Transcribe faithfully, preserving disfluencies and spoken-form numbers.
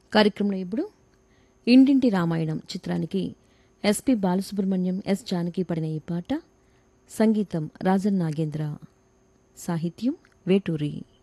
కార్యక్రమంలో ఇప్పుడు ఇంటింటి రామాయణం చిత్రానికి ఎస్పి బాలసుబ్రహ్మణ్యం, ఎస్ జానకి పడిన ఈ పాట. సంగీతం రాజన్ నాగేంద్ర, సాహిత్యం వేటూరి.